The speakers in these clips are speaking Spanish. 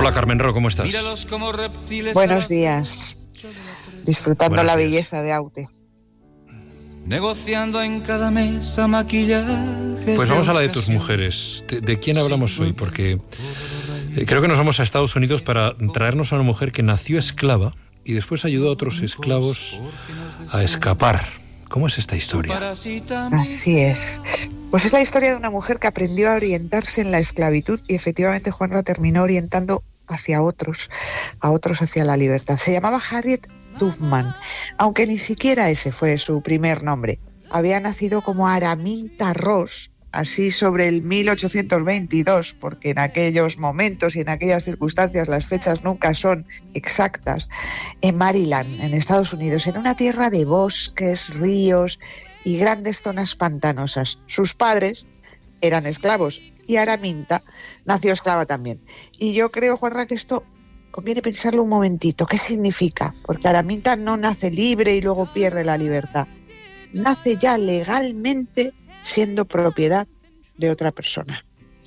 Hola Carmen Ro, ¿cómo estás? Buenos días. Disfrutando la belleza de Aute. Negociando en cada mesa maquillajes. Pues vamos a la de tus mujeres. ¿De quién hablamos hoy? Porque creo que nos vamos a Estados Unidos para traernos a una mujer que nació esclava y después ayudó a otros esclavos a escapar. ¿Cómo es esta historia? Así es. Pues es la historia de una mujer que aprendió a orientarse en la esclavitud y efectivamente Juanra terminó orientando hacia otros, hacia la libertad. Se llamaba Harriet Tubman, aunque ni siquiera ese fue su primer nombre. Había nacido como Araminta Ross, así sobre el 1822, porque en aquellos momentos y en aquellas circunstancias las fechas nunca son exactas, en Maryland, en Estados Unidos, en una tierra de bosques, ríos y grandes zonas pantanosas. Sus padres eran esclavos y Araminta nació esclava también. Y yo creo, Juanra, que esto conviene pensarlo un momentito. ¿Qué significa? Porque Araminta no nace libre y luego pierde la libertad. Nace ya legalmente siendo propiedad de otra persona.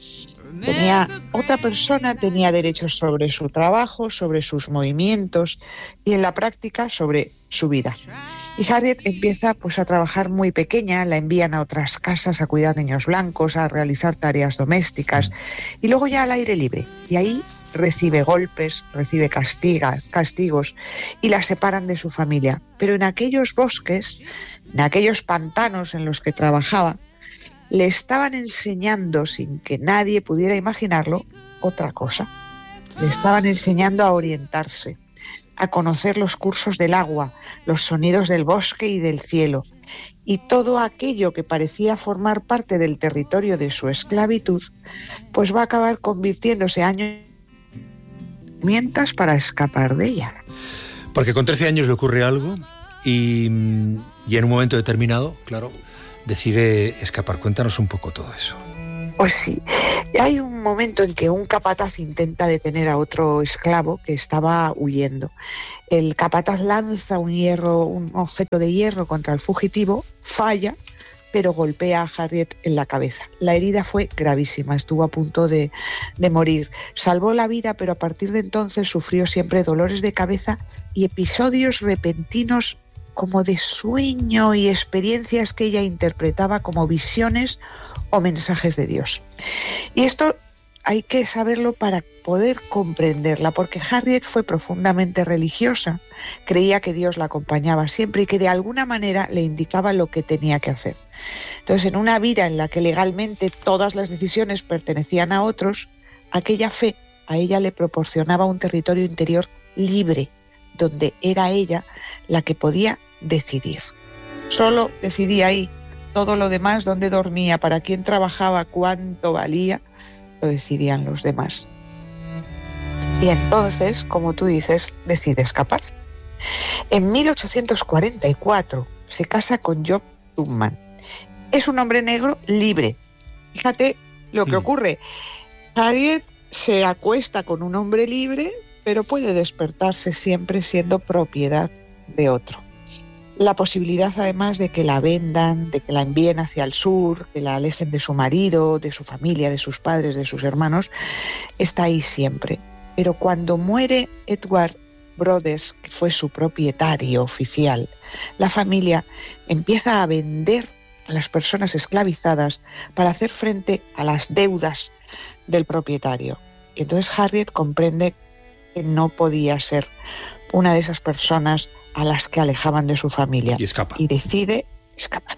Otra persona tenía derechos sobre su trabajo, sobre sus movimientos y en la práctica sobre su vida. Y Harriet empieza a trabajar muy pequeña, la envían a otras casas a cuidar niños blancos, a realizar tareas domésticas y luego ya al aire libre. Y ahí recibe golpes, recibe castigos y la separan de su familia. Pero en aquellos bosques, en aquellos pantanos en los que trabajaba, le estaban enseñando, sin que nadie pudiera imaginarlo, otra cosa. Le estaban enseñando a orientarse, a conocer los cursos del agua, los sonidos del bosque y del cielo. Y todo aquello que parecía formar parte del territorio de su esclavitud, pues va a acabar convirtiéndose herramientas para escapar de ella. Porque con 13 años le ocurre algo y en un momento determinado, claro, decide escapar. Cuéntanos un poco todo eso. Pues sí, hay un momento en que un capataz intenta detener a otro esclavo que estaba huyendo. El capataz lanza un objeto de hierro contra el fugitivo, falla, pero golpea a Harriet en la cabeza. La herida fue gravísima, estuvo a punto de morir. Salvó la vida, pero a partir de entonces sufrió siempre dolores de cabeza y episodios repentinos como de sueño y experiencias que ella interpretaba como visiones o mensajes de Dios. Y esto hay que saberlo para poder comprenderla, porque Harriet fue profundamente religiosa, creía que Dios la acompañaba siempre y que de alguna manera le indicaba lo que tenía que hacer. Entonces, en una vida en la que legalmente todas las decisiones pertenecían a otros, aquella fe a ella le proporcionaba un territorio interior libre, donde era ella la que podía decidir. Solo decidía ahí. Todo lo demás, dónde dormía, para quién trabajaba, cuánto valía, lo decidían los demás. Y entonces, como tú dices, decide escapar. En 1844 se casa con Job Tubman. Es un hombre negro libre. Fíjate lo que ocurre. Harriet se acuesta con un hombre libre, pero puede despertarse siempre siendo propiedad de otro. La posibilidad, además, de que la vendan, de que la envíen hacia el sur, que la alejen de su marido, de su familia, de sus padres, de sus hermanos, está ahí siempre. Pero cuando muere Edward Brothers, que fue su propietario oficial, la familia empieza a vender a las personas esclavizadas para hacer frente a las deudas del propietario. Y entonces Harriet comprende que no podía ser una de esas personas a las que alejaban de su familia. Y escapa. Y decide escapar.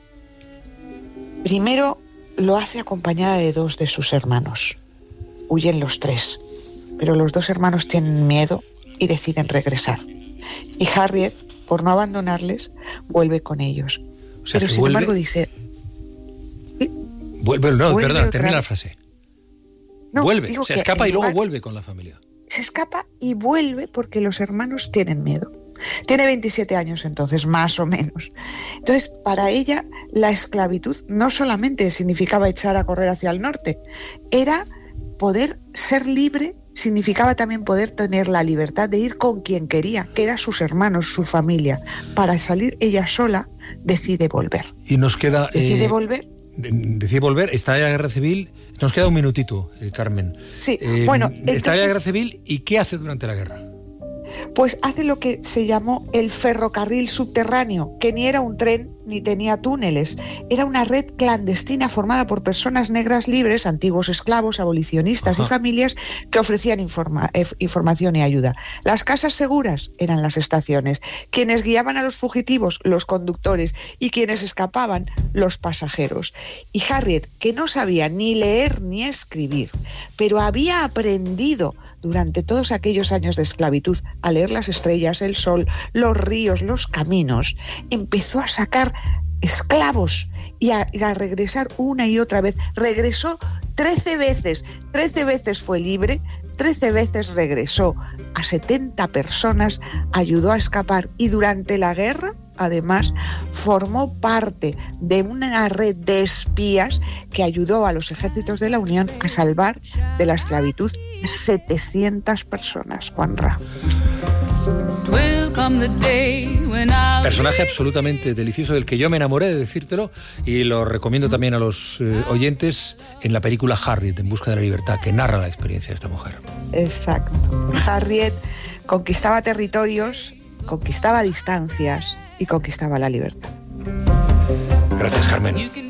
Primero lo hace acompañada de 2 de sus hermanos. Huyen los 3, pero los 2 hermanos tienen miedo y deciden regresar. Y Harriet, por no abandonarles, vuelve con ellos. O sea, pero sin embargo dice... ¿sí? Vuelve, verdad, termina la frase. No, vuelve, se escapa y luego vuelve con la familia. Se escapa y vuelve porque los hermanos tienen miedo. Tiene 27 años entonces, más o menos. Entonces, para ella, la esclavitud no solamente significaba echar a correr hacia el norte, era poder ser libre, significaba también poder tener la libertad de ir con quien quería, que eran sus hermanos, su familia. Para salir ella sola, decide volver. Y nos queda... Decide volver. decía volver, estalla la guerra civil. Nos queda un minutito, Carmen. Sí, bueno. Estalla la guerra civil, ¿y qué hace durante la guerra? Pues hace lo que se llamó el ferrocarril subterráneo, que ni era un tren ni tenía túneles. Era una red clandestina formada por personas negras libres, antiguos esclavos, abolicionistas y familias que ofrecían información y ayuda. Las casas seguras eran las estaciones. Quienes guiaban a los fugitivos, los conductores, y quienes escapaban, los pasajeros. Y Harriet, que no sabía ni leer ni escribir, pero había aprendido durante todos aquellos años de esclavitud a leer las estrellas, el sol, los ríos, los caminos, empezó a sacar esclavos y a regresar una y otra vez. Regresó 13 veces, 13 veces fue libre, 13 veces regresó a 70 personas, ayudó a escapar y durante la guerra, además, formó parte de una red de espías que ayudó a los ejércitos de la Unión a salvar de la esclavitud 700 personas, Juanra. Personaje absolutamente delicioso del que yo me enamoré, de decírtelo, y lo recomiendo también a los oyentes en la película Harriet, en busca de la libertad, que narra la experiencia de esta mujer. Exacto. Harriet conquistaba territorios, conquistaba distancias y conquistaba la libertad. Gracias, Carmen.